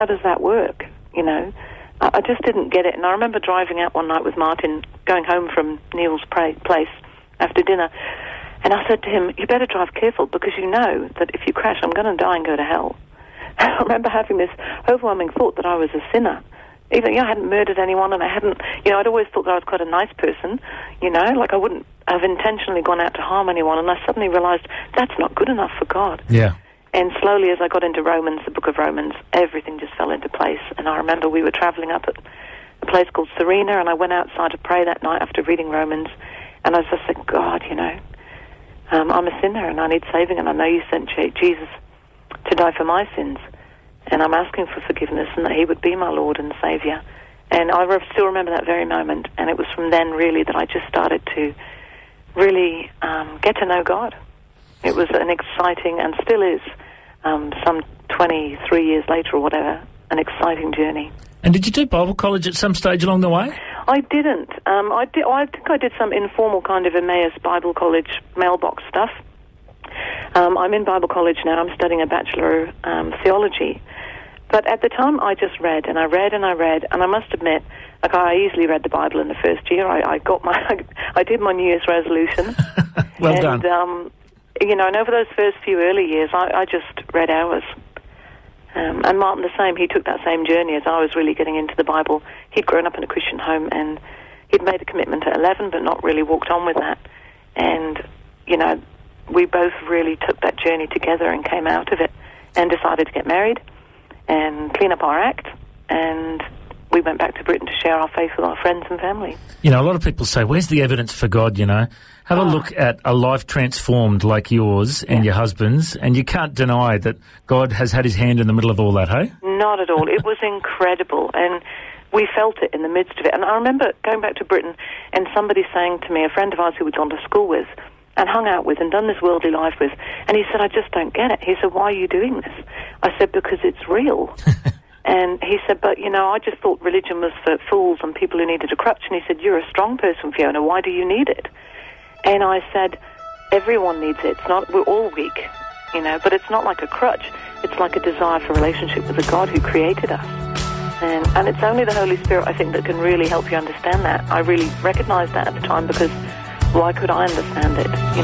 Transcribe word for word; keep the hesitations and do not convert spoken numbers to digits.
how does that work, you know? I, I just didn't get it. And I remember driving out one night with Martin, going home from Neil's pra- place after dinner, and I said to him, you better drive careful, because you know that if you crash, I'm going to die and go to hell. And I remember having this overwhelming thought that I was a sinner. Even, you know, I hadn't murdered anyone, and I hadn't, you know, I'd always thought that I was quite a nice person, you know, like I wouldn't have intentionally gone out to harm anyone, and I suddenly realised that's not good enough for God. Yeah. And slowly, as I got into Romans, the book of Romans, everything just fell into place. And I remember we were travelling up at a place called Serena, and I went outside to pray that night after reading Romans, and I just said, God, you know, um, I'm a sinner, and I need saving, and I know you sent Jesus to die for my sins. And I'm asking for forgiveness and that he would be my Lord and Saviour. And I re- still remember that very moment. And it was from then, really, that I just started to really um, get to know God. It was an exciting, and still is, um, some twenty-three years later or whatever, an exciting journey. And did you do Bible college at some stage along the way? I didn't. Um, I, did, I think I did some informal kind of Emmaus Bible College mailbox stuff. Um, I'm in Bible college now. I'm studying a Bachelor of um, Theology. But at the time, I just read, and I read, and I read, and I must admit, like, I easily read the Bible in the first year. I, I got my, I did my New Year's resolution. Well and, done. Um, you know, and over those first few early years, I, I just read hours. Um, and Martin the same. He took that same journey as I was really getting into the Bible. He'd grown up in a Christian home, and he'd made a commitment at eleven, but not really walked on with that. And, you know, we both really took that journey together and came out of it and decided to get married and clean up our act, and we went back to Britain to share our faith with our friends and family. You know, a lot of people say, where's the evidence for God, you know? Have oh. a look at a life transformed like yours and yeah. your husband's, and you can't deny that God has had his hand in the middle of all that, hey? Not at all. It was incredible, and we felt it in the midst of it. And I remember going back to Britain and somebody saying to me, a friend of ours who we'd gone to school with and hung out with and done this worldly life with, and he said, I just don't get it. He said, why are you doing this? I said, because it's real. And he said, but, you know, I just thought religion was for fools and people who needed a crutch. And he said, you're a strong person, Fiona. Why do you need it? And I said, everyone needs it. It's not, we're all weak, you know, but it's not like a crutch. It's like a desire for relationship with the God who created us. And, and it's only the Holy Spirit, I think, that can really help you understand that. I really recognized that at the time, because why could I understand it? You know?